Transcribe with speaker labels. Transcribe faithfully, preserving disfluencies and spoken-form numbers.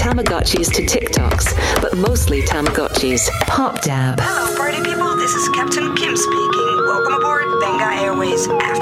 Speaker 1: Tamagotchis to TikToks, but mostly Tamagotchis. Pop Dab.
Speaker 2: Hello, party people. This is Captain Kim speaking. Welcome aboard Benga Airways After